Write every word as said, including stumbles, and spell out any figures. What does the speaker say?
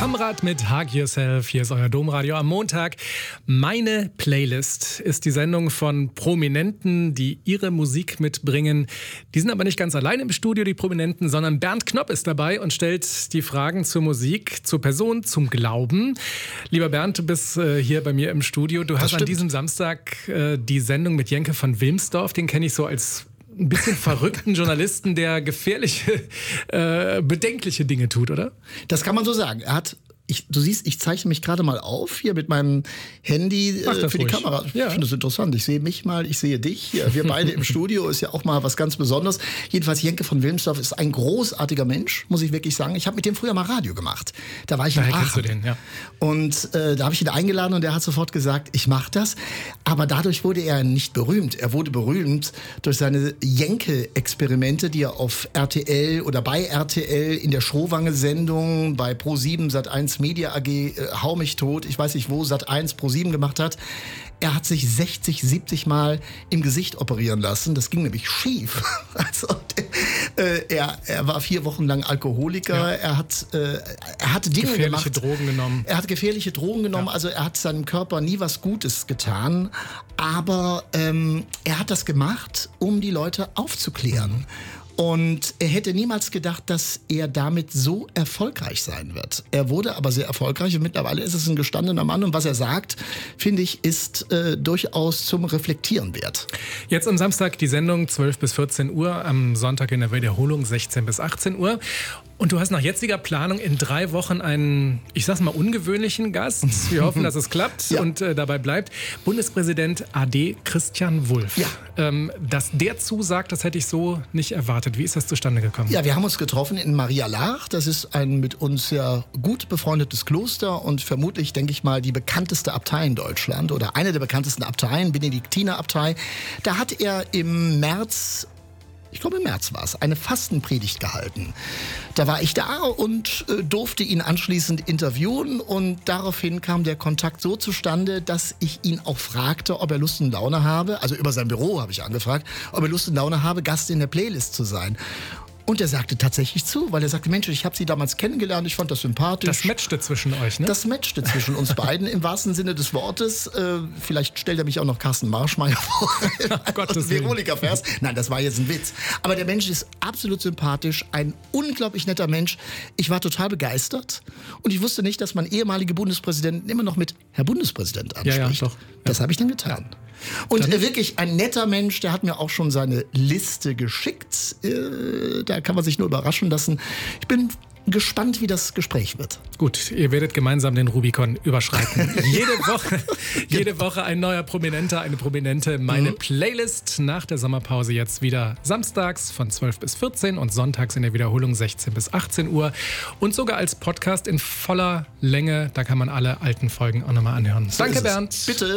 Amrad mit Hug Yourself. Hier ist euer Domradio am Montag. Meine Playlist ist die Sendung von Prominenten, die ihre Musik mitbringen. Die sind aber nicht ganz allein im Studio, die Prominenten, sondern Bernd Knopp ist dabei und stellt die Fragen zur Musik, zur Person, zum Glauben. Lieber Bernd, du bist äh, hier bei mir im Studio. Du das hast stimmt. an diesem Samstag äh, die Sendung mit Jenke von Wilmsdorf. Den kenne ich so als ein bisschen verrückten Journalisten, der gefährliche, äh, bedenkliche Dinge tut, oder? Das kann man so sagen. Er hat, ich, du siehst, ich zeichne mich gerade mal auf hier mit meinem Handy äh, für ruhig. die Kamera. Ich ja. finde das interessant. Ich sehe mich mal, ich sehe dich. Hier. Wir beide im Studio ist ja auch mal was ganz Besonderes. Jedenfalls Jenke von Wilmsdorf ist ein großartiger Mensch, muss ich wirklich sagen. Ich habe mit dem früher mal Radio gemacht. Da war ich in Daher Aachen. Du den, ja. Und äh, da habe ich ihn eingeladen und er hat sofort gesagt, ich mache das. Aber dadurch wurde er nicht berühmt. Er wurde berühmt durch seine Jenke-Experimente, die er auf R T L oder bei R T L in der Schrowange-Sendung bei Pro sieben, Sat eins Media A G, äh, Hau mich tot, ich weiß nicht wo, Sat eins, Pro sieben gemacht hat. Er hat sich sechzig, siebzig Mal im Gesicht operieren lassen. Das ging nämlich schief. Also, äh, er, er war vier Wochen lang Alkoholiker. Ja. Er hat, äh, er hat Dinge gefährliche gemacht. Gefährliche Drogen genommen. Er hat gefährliche Drogen genommen. Ja. Also er hat seinem Körper nie was Gutes getan. Aber ähm, er hat das gemacht, um die Leute aufzuklären. Mhm. Und er hätte niemals gedacht, dass er damit so erfolgreich sein wird. Er wurde aber sehr erfolgreich und mittlerweile ist es ein gestandener Mann. Und was er sagt, finde ich, ist äh, durchaus zum Reflektieren wert. Jetzt am Samstag die Sendung zwölf bis vierzehn Uhr, am Sonntag in der Wiederholung sechzehn bis achtzehn Uhr. Und du hast nach jetziger Planung in drei Wochen einen, ich sag's mal, ungewöhnlichen Gast. Wir hoffen, dass es klappt ja. und äh, dabei bleibt. Bundespräsident A D Christian Wulff. Ja. Ähm, dass der zusagt, das hätte ich so nicht erwartet. Wie ist das zustande gekommen? Ja, wir haben uns getroffen in Maria Laach. Das ist ein mit uns sehr gut befreundetes Kloster und vermutlich, denke ich mal, die bekannteste Abtei in Deutschland oder eine der bekanntesten Abteien, Benediktinerabtei. Da hat er im März Ich glaube, im März war es, eine Fastenpredigt gehalten. Da war ich da und äh, durfte ihn anschließend interviewen und daraufhin kam der Kontakt so zustande, dass ich ihn auch fragte, ob er Lust und Laune habe, also über sein Büro habe ich angefragt, ob er Lust und Laune habe, Gast in der Playlist zu sein. Und er sagte tatsächlich zu, weil er sagte, Mensch, ich habe Sie damals kennengelernt, ich fand das sympathisch. Das matchte zwischen euch, ne? Das matchte zwischen uns beiden im wahrsten Sinne des Wortes. Äh, vielleicht stellt er mich auch noch Carsten Marschmeier vor. Oh, Gottes Willen. Veronika-Vers. Nein, das war jetzt ein Witz. Aber der Mensch ist absolut sympathisch, ein unglaublich netter Mensch. Ich war total begeistert und ich wusste nicht, dass man ehemalige Bundespräsidenten immer noch mit Herr Bundespräsident anspricht. Ja, ja, doch. Ja. Das habe ich dann getan. Ja. Und äh, wirklich ein netter Mensch, der hat mir auch schon seine Liste geschickt. Äh, da kann man sich nur überraschen lassen. Ich bin gespannt, wie das Gespräch wird. Gut, ihr werdet gemeinsam den Rubikon überschreiten. jede Woche, jede Woche ein neuer Prominenter, eine Prominente. Meine mhm. Playlist nach der Sommerpause jetzt wieder samstags von zwölf bis vierzehn und sonntags in der Wiederholung sechzehn bis achtzehn Uhr. Und sogar als Podcast in voller Länge. Da kann man alle alten Folgen auch nochmal anhören. So Danke, Bernd. Bitte.